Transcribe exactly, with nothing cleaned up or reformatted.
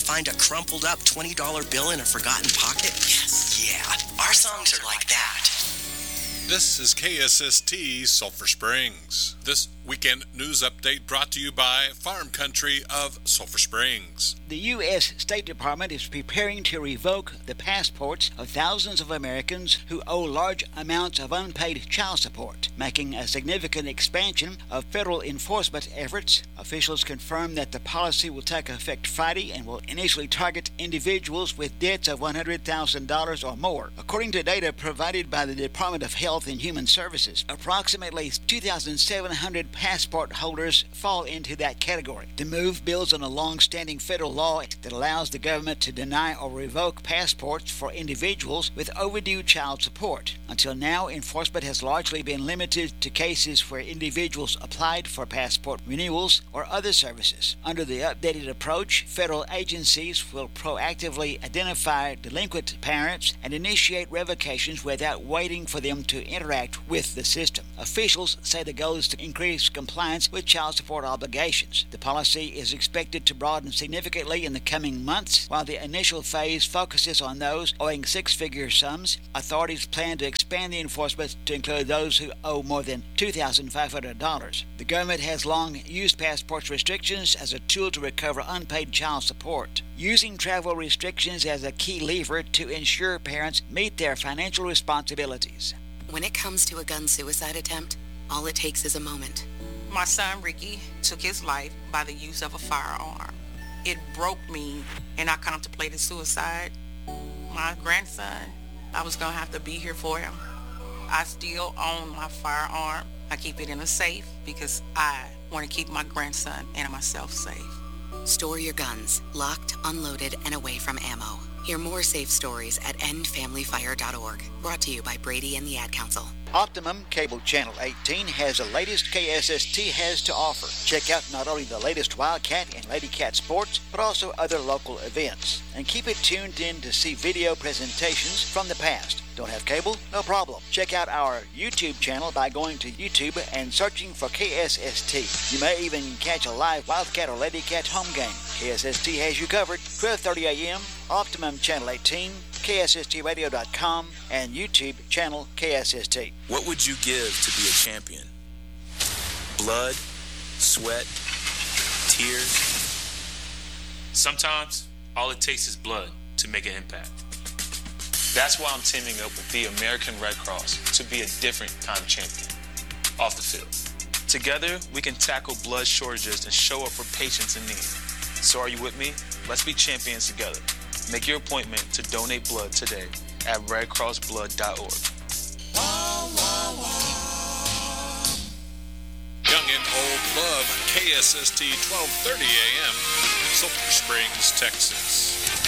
find a crumpled up twenty dollar bill in a forgotten pocket? Yes. Yeah, our songs are like that. This is K S S T Sulphur Springs. This weekend news update brought to you by Farm Country of Sulphur Springs. The U S State Department is preparing to revoke the passports of thousands of Americans who owe large amounts of unpaid child support, making a significant expansion of federal enforcement efforts. Officials confirm that the policy will take effect Friday and will initially target individuals with debts of one hundred thousand dollars or more. According to data provided by the Department of Health and Human Services, approximately two thousand seven hundred passport holders fall into that category. The move builds on a long-standing federal law that allows the government to deny or revoke passports for individuals with overdue child support. Until now, enforcement has largely been limited to cases where individuals applied for passport renewals or other services. Under the updated approach, federal agencies will proactively identify delinquent parents and initiate revocations without waiting for them to interact with the system. Officials say the goal is to increase compliance with child support obligations. The policy is expected to broaden significantly in the coming months. While the initial phase focuses on those owing six-figure sums, authorities plan to expand the enforcement to include those who owe more than two thousand five hundred dollars. The government has long used passport restrictions as a tool to recover unpaid child support, using travel restrictions as a key lever to ensure parents meet their financial responsibilities. When it comes to a gun suicide attempt, all it takes is a moment. My son Ricky took his life by the use of a firearm. It broke me, and I contemplated suicide. My grandson, I was going to have to be here for him. I still own my firearm. I keep it in a safe because I want to keep my grandson and myself safe. Store your guns, locked, unloaded, and away from ammo. Hear more safe stories at end family fire dot org. Brought to you by Brady and the Ad Council. Optimum Cable Channel eighteen has the latest K S S T has to offer. Check out not only the latest Wildcat and Lady Cat sports, but also other local events. And keep it tuned in to see video presentations from the past. Don't have cable? No problem. Check out our YouTube channel by going to YouTube and searching for K S S T. You may even catch a live Wildcat or Lady Cat home game. K S S T has you covered. twelve thirty a.m., Optimum Channel eighteen, K S S T radio dot com, and YouTube channel K S S T. What would you give to be a champion? Blood, sweat, tears? Sometimes, all it takes is blood to make an impact. That's why I'm teaming up with the American Red Cross to be a different kind of champion off the field. Together, we can tackle blood shortages and show up for patients in need. So are you with me? Let's be champions together. Make your appointment to donate blood today at red cross blood dot org. Young and old love K S S T twelve thirty a.m. Sulphur Springs, Texas.